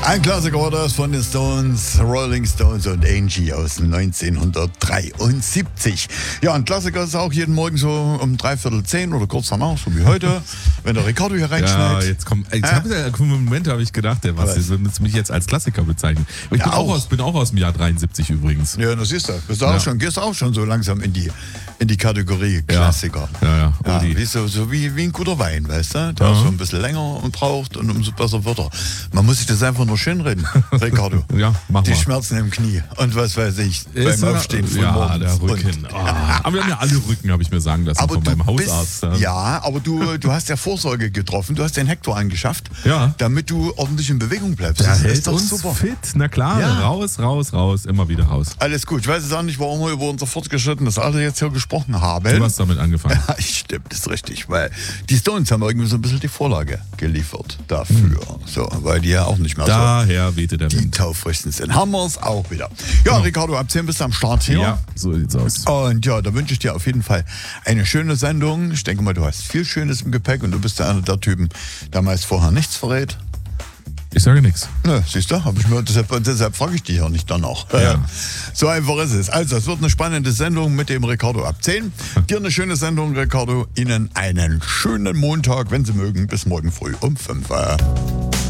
Ein Klassiker war das von den Stones, Rolling Stones und Angie aus 1973. Ja, ein Klassiker ist auch jeden Morgen so um 9:45 oder kurz danach, so wie heute, wenn der Ricardo hier Ja, reinschneit. jetzt Moment habe ich gedacht, der was, würden mich jetzt als Klassiker bezeichnen. Ich Ja, bin auch aus dem Jahr 73 übrigens. Ja, das ist das. Gehst auch schon so langsam in die Kategorie Klassiker. Ja. Wie so wie ein guter Wein, weißt du? Der so ein bisschen länger und braucht und umso besser wird er. Man muss sich das einfach nur schön reden, Ricardo. Ja, mach Die mal. Schmerzen im Knie und was weiß ich, beim Aufstehen von morgens. der Rücken. Aber wir haben ja alle Rücken, habe ich mir sagen lassen, Aber von du meinem Hausarzt. aber du hast ja Vorsorge getroffen. Du hast den Hektor angeschafft, damit du ordentlich in Bewegung bleibst. Der Das hält ist doch uns super. fit. Na klar, Ja. raus, immer wieder raus. Alles gut. Ich weiß jetzt auch nicht, warum wir über unser fortgeschrittenes Alter jetzt hier gesprochen haben. Du hast damit angefangen. Ja, stimmt, das ist richtig, weil die Stones haben irgendwie so ein bisschen die Vorlage geliefert dafür. So, weil die ja auch nicht mehr Daher wehte der die Wind. taufrichten sind. Haben wir es auch wieder. Ja, Ricardo, ab 10 bist du am Start hier. Ja, so sieht's aus. Und ja, da wünsche ich dir auf jeden Fall eine schöne Sendung. Ich denke mal, du hast viel Schönes im Gepäck und du bist ja einer der Typen, der meist vorher nichts verrät. Ich sage nichts. Nö, siehst du, deshalb frage ich dich ja nicht danach. Ja. So einfach ist es. Also, es wird eine spannende Sendung mit dem Ricardo ab 10. Dir eine schöne Sendung, Ricardo. Ihnen einen schönen Montag, wenn Sie mögen. Bis morgen früh um 5 Uhr.